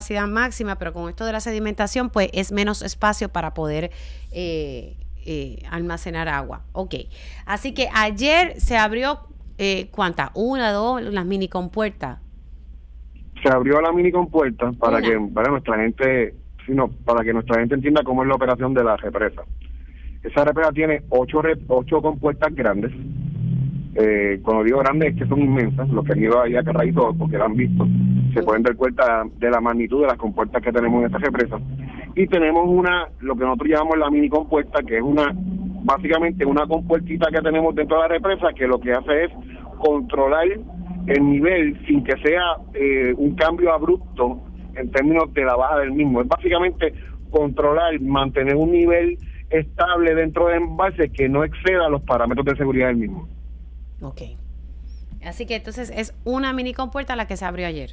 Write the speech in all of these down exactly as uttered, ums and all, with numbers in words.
capacidad máxima, pero con esto de la sedimentación, pues es menos espacio para poder eh, eh, almacenar agua. Ok, así que ayer se abrió, eh, ¿cuántas? Una, dos, las mini compuertas. Se abrió la mini compuerta para Una. que para nuestra gente, sino para que nuestra gente entienda cómo es la operación de la represa. Esa represa tiene ocho, rep, ocho compuertas grandes. Eh, cuando digo grandes es que son inmensas. Los que han ido ahí a Carraízo, porque la han visto, se pueden dar cuenta de la magnitud de las compuertas que tenemos en esta represa. Y tenemos una, lo que nosotros llamamos la mini compuerta, que es una, básicamente una compuertita que tenemos dentro de la represa, que lo que hace es controlar el nivel sin que sea eh, un cambio abrupto en términos de la baja del mismo. Es básicamente controlar, mantener un nivel estable dentro del embalse que no exceda los parámetros de seguridad del mismo. Ok. Así que entonces es una mini compuerta la que se abrió ayer.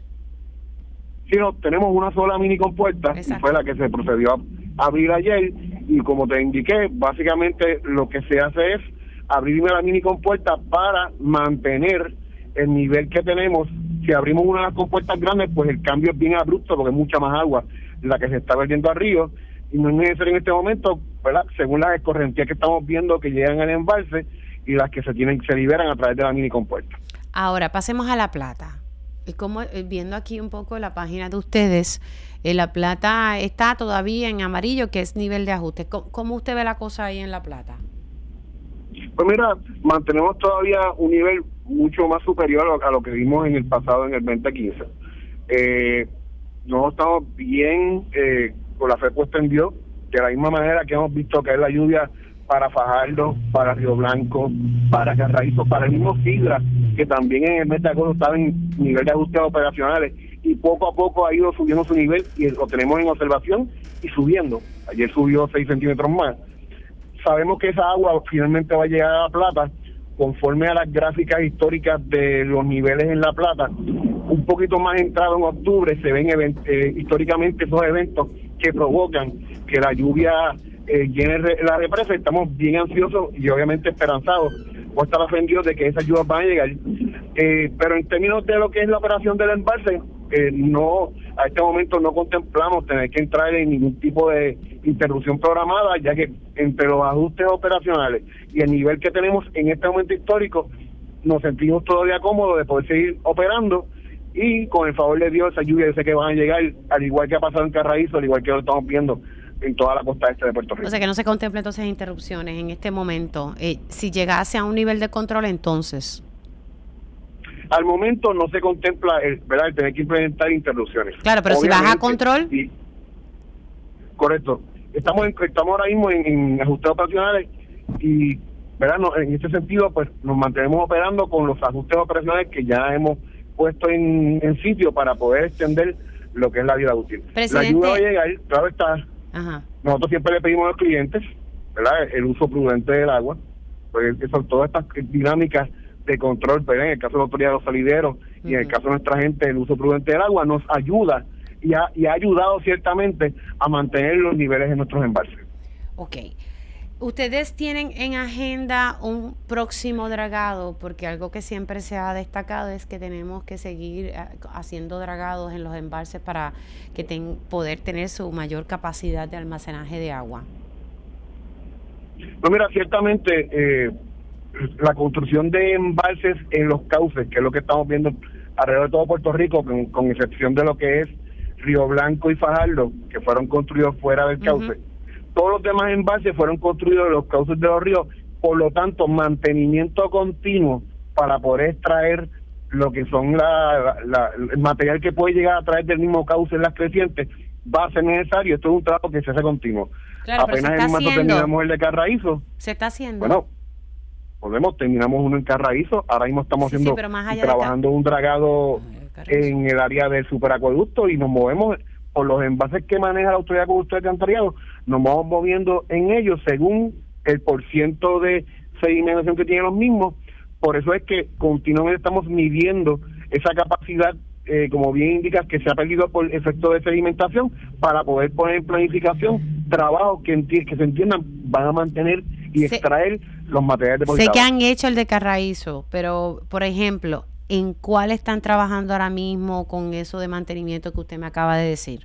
Sí, no, tenemos una sola mini compuerta. Exacto. Y fue la que se procedió a abrir ayer, y como te indiqué, básicamente lo que se hace es abrir la mini compuerta para mantener el nivel que tenemos. Si abrimos una de las compuertas grandes, pues el cambio es bien abrupto porque es mucha más agua la que se está vertiendo al río, y no es necesario en este momento, ¿verdad?, según las escorrentías que estamos viendo que llegan al embalse y las que se tienen se liberan a través de la mini compuerta. Ahora pasemos a La Plata. Y como viendo aquí un poco la página de ustedes, eh, La Plata está todavía en amarillo, que es nivel de ajuste. ¿Cómo, cómo usted ve la cosa ahí en La Plata? Pues mira, mantenemos todavía un nivel mucho más superior a lo, a lo que vimos en el pasado, en el veinte quince. Eh, nosotros estamos bien eh, con la fe puesta en Dios, de la misma manera que hemos visto caer la lluvia para Fajardo, para Río Blanco, para Carraízo, para el mismo Sidra, que también en el mes de agosto estaba en nivel de ajustes operacionales, y poco a poco ha ido subiendo su nivel, y lo tenemos en observación y subiendo. Ayer subió seis centímetros más. Sabemos que esa agua finalmente va a llegar a La Plata, conforme a las gráficas históricas de los niveles en La Plata. Un poquito más entrado en octubre se ven event- eh, históricamente esos eventos que provocan que la lluvia eh, llene re- la represa. Estamos bien ansiosos y obviamente esperanzados por estar ofendidos de que esas lluvias van a llegar. Eh, pero en términos de lo que es la operación del embalse, eh, no, a este momento no contemplamos tener que entrar en ningún tipo de interrupción programada, ya que entre los ajustes operacionales y el nivel que tenemos en este momento histórico, nos sentimos todavía cómodos de poder seguir operando, y con el favor de Dios, esa lluvia yo sé que van a llegar, al igual que ha pasado en Carraízo, al igual que lo estamos viendo en toda la costa este de Puerto Rico. O sea que no se contempla entonces interrupciones en este momento. Eh, si llegase a un nivel de control, entonces... Al momento no se contempla el, ¿verdad?, el tener que implementar interrupciones. Claro, pero obviamente, si baja control... Sí, correcto. Estamos en, estamos ahora mismo en, en ajustes operacionales y, ¿verdad?, no, en ese sentido, pues nos mantenemos operando con los ajustes operacionales que ya hemos puesto en, en sitio para poder extender lo que es la vida útil. Presidente. La ayuda va a llegar, claro está. Ajá. Nosotros siempre le pedimos a los clientes, ¿verdad?, el uso prudente del agua, pues son todas estas dinámicas de control, pero en el caso de la autoridad de los salideros, uh-huh, y en el caso de nuestra gente, el uso prudente del agua nos ayuda y ha, y ha ayudado ciertamente a mantener los niveles de nuestros embalses. Ok. ¿Ustedes tienen en agenda un próximo dragado? Porque algo que siempre se ha destacado es que tenemos que seguir haciendo dragados en los embalses para que ten, poder tener su mayor capacidad de almacenaje de agua. No, mira, ciertamente eh, la construcción de embalses en los cauces, que es lo que estamos viendo alrededor de todo Puerto Rico, con, con excepción de lo que es Río Blanco y Fajardo, que fueron construidos fuera del cauce. Uh-huh. Todos los demás embalses fueron construidos en los cauces de los ríos, por lo tanto, mantenimiento continuo para poder extraer lo que son la, la, el material que puede llegar a través del mismo cauce en las crecientes va a ser necesario. Esto es un trabajo que se hace continuo. Claro, apenas en marzo terminamos el de Carraízo. Se está haciendo. Bueno, volvemos, terminamos uno en Carraízo, ahora mismo estamos sí, haciendo sí, trabajando de un dragado en el área del superacueducto, y nos movemos por los envases que maneja la Autoridad de Acueducto y Alcantarillado, nos vamos moviendo en ellos según el porciento de sedimentación que tienen los mismos. Por eso es que continuamente estamos midiendo esa capacidad, eh, como bien indicas, que se ha perdido por efecto de sedimentación, para poder poner en planificación trabajos que, enti- que se entiendan van a mantener y sé, extraer los materiales depositados. Sé que han hecho el de Carraízo, pero, por ejemplo, ¿en cuál están trabajando ahora mismo con eso de mantenimiento que usted me acaba de decir?